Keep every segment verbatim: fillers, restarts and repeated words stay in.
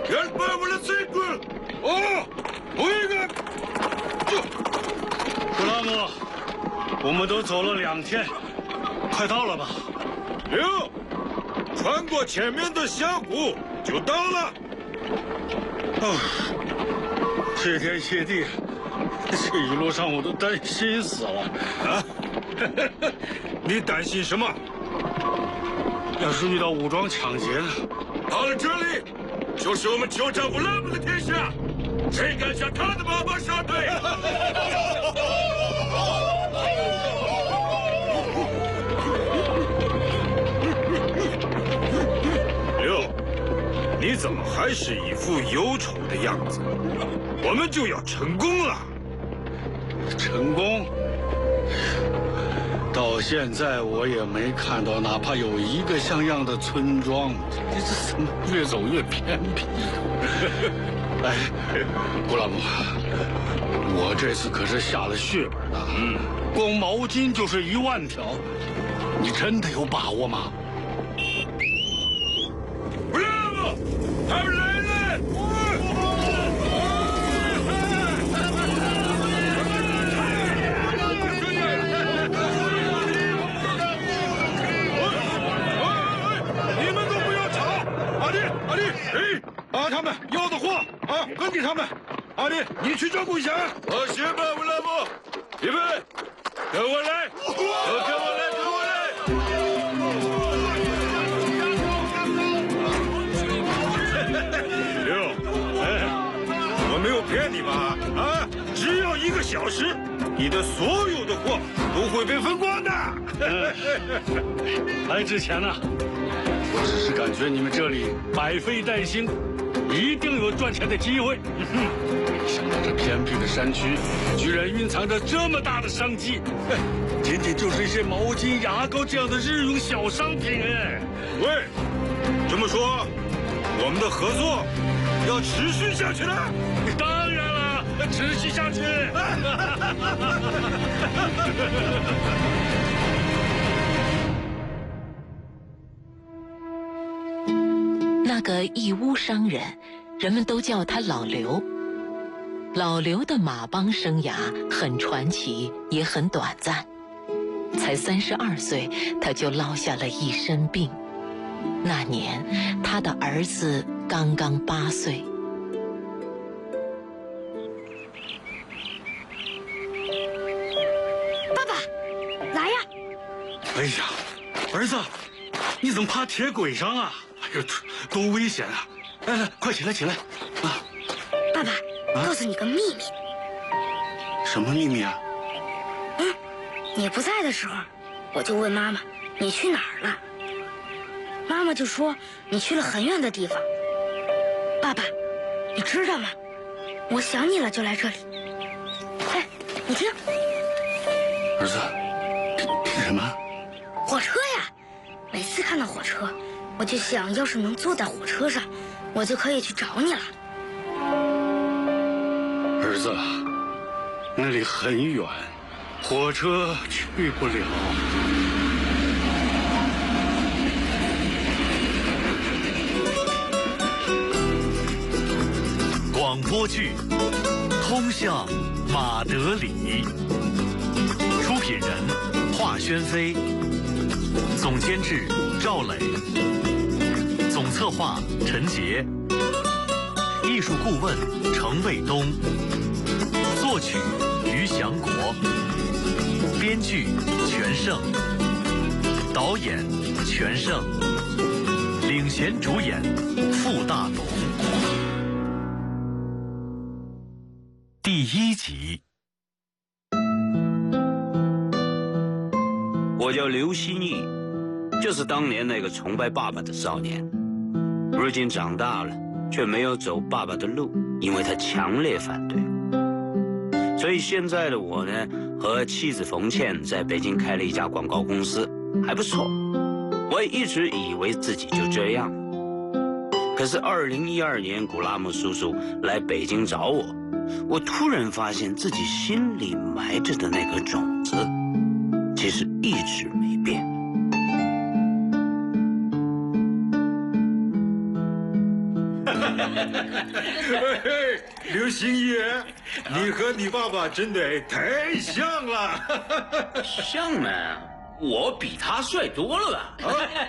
要把我的水滚！哦，我一个。 布拉姆，我们都走了两天，快到了吧？ 六，穿过前面的峡谷就到了。 哦，谢天谢地，这一路上我都担心死了啊！你担心什么？ 要是遇到武装抢劫呢？ 到了这里，就是我们酋长布拉姆的天下，谁敢向他的妈妈杀队？六，你怎么还是一副忧愁的样子？我们就要成功了。 成功？到现在我也没看到哪怕有一个像样的村庄，这这怎么越走越偏僻？哎，布拉姆，我这次可是下了血本的，嗯，光毛巾就是一万条，你真的有把握吗？ 布拉姆，他们来了！把他们要的货啊，跟给他们。阿力，你去照顾一下。放心吧，布拉姆。预备，跟我来，都跟我来，跟我来。六，哎，我没有骗你吧？啊，只要一个小时，你的所有的货都会被分光的。 来之前呢，我只是感觉你们这里百废待兴。一定有赚钱的机会。没想到这偏僻的山区，居然蕴藏着这么大的商机。仅仅就是一些毛巾、牙膏这样的日用小商品，哎， 喂，这么说，我们的合作要持续下去了？ 当然了，持续下去。 那个义乌商人，人们都叫他老刘。老刘的马帮生涯很传奇，也很短暂。才三十二岁，他就落下了一身病。那年，他的儿子刚刚八岁。 爸爸，来呀！ 哎呀，儿子，你怎么趴铁轨上啊？哎呦，多危险啊！来来，快起来起来！啊， 爸爸，啊、告诉你个秘密。 什么秘密啊？ 嗯，你不在的时候，我就问妈妈你去哪儿了。妈妈就说你去了很远的地方。爸爸，你知道吗？我想你了，就来这里。哎，你听， 儿子，听什么？ 火车呀！每次看到火车，我就想要是能坐在火车上，我就可以去找你了。 儿子，那里很远，火车去不了。 广播剧《通向马德里》，出品人华轩飞，总监制赵磊，总策划陈杰，艺术顾问程卫东，作曲于祥国，编剧全胜，导演全胜，领衔主演傅大龙。第一集。 我叫刘希义，就是当年那个崇拜爸爸的少年。如今长大了，却没有走爸爸的路，因为他强烈反对。所以现在的我呢，和妻子冯倩在北京开了一家广告公司，还不错。我也一直以为自己就这样。可是二零一二年，古拉姆叔叔来北京找我，我突然发现自己心里埋着的那颗种子，其实一直没变。 嘿，刘星爷，你和你爸爸真的太像了。 像吗？我比他帅多了吧？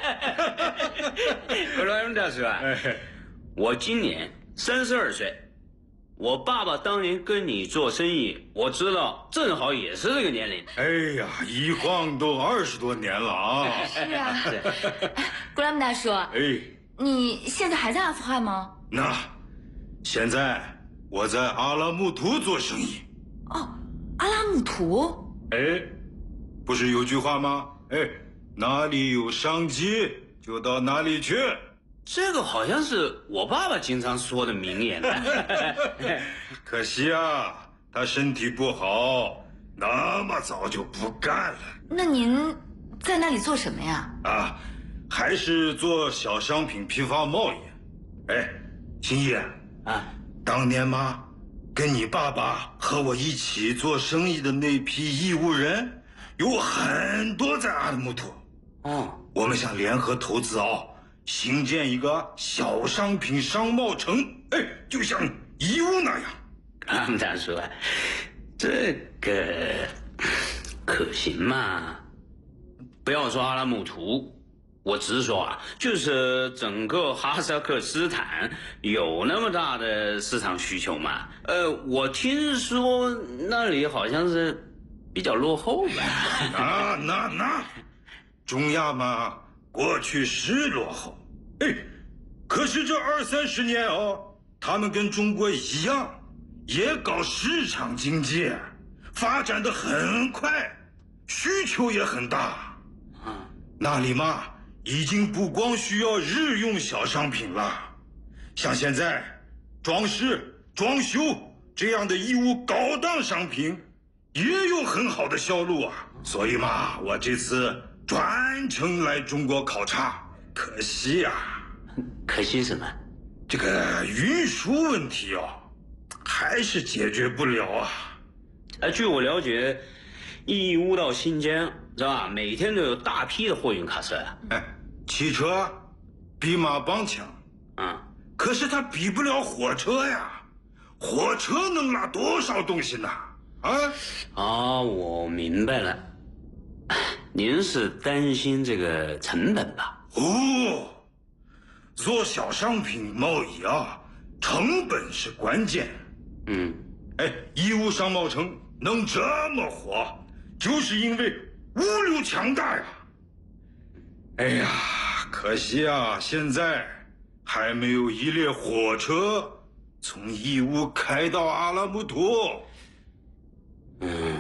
格莱恩大叔啊，我今年三十二岁，我爸爸当年跟你做生意，我知道正好也是这个年龄。 哎呀，一晃都二十多年了啊！ 是啊，古拉姆大叔， 哎， 你现在还在阿富汗吗？ 那现在我在阿拉木图做生意。 哦，阿拉木图。 哎，不是有句话吗？哎，哪里有商机就到哪里去。 这个好像是我爸爸经常说的名言。 可惜啊，他身体不好，那么早就不干了。 那您在那里做什么呀？ 啊，还是做小商品批发贸易。哎，新义啊， 当年嘛，跟你爸爸和我一起做生意的那批义乌人，有很多在阿拉木图。 哦， 我们想联合投资啊、哦，兴建一个小商品商贸城，哎，就像义乌那样。 他们咋说？这个可行吗？不要说阿拉木图，我直说啊，就是整个哈萨克斯坦有那么大的市场需求吗？呃，我听说那里好像是比较落后吧？ 那那那，中亚嘛，过去是落后，哎，可是这二三十年哦，他们跟中国一样，也搞市场经济，发展得很快，需求也很大。那里嘛，已经不光需要日用小商品了，像现在装饰、装修这样的义乌高档商品，也有很好的销路啊。所以嘛，我这次专程来中国考察，可惜呀、啊， 可惜什么？ 这个运输问题哦，还是解决不了啊。 呃，据我了解，义乌到新疆是吧？每天都有大批的货运卡车啊。 哎，汽车比马帮强， 嗯， 可是它比不了火车呀。火车能拉多少东西呢？啊？ 哦，我明白了，您是担心这个成本吧？ 哦，做小商品贸易啊，成本是关键。 嗯， 哎，义乌商贸城能这么火，就是因为物流强大呀。哎呀，可惜啊，现在还没有一列火车从义乌开到阿拉木图。 嗯，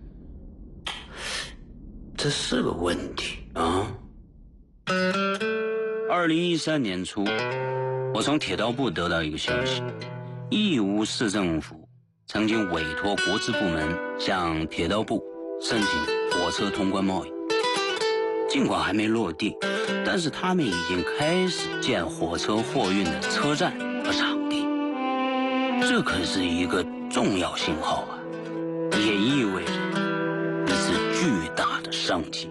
这是个问题啊。二零一三年初，我从铁道部得到一个消息，义乌市政府曾经委托国资部门向铁道部申请火车通关贸易。尽管还没落地，但是他们已经开始建火车货运的车站和场地，这可是一个重要信号啊，也意味着一次巨大的商机。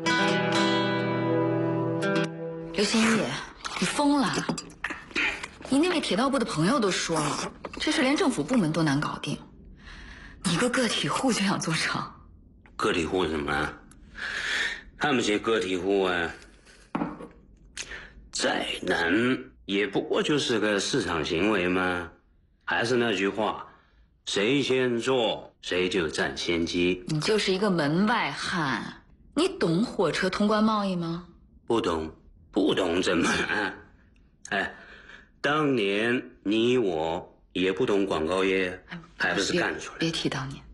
刘新义，你疯了！你那位铁道部的朋友都说了，这事连政府部门都难搞定，你一个个体户就想做成？ 个体户是什么啊？他们这些个体户啊，再难也不过就是个市场行为嘛。还是那句话，谁先做谁就占先机。 你就是一个门外汉，你懂火车通关贸易吗？ 不懂，不懂怎么啊？哎，当年你我也不懂广告业，还不是干出来？ 别提当年。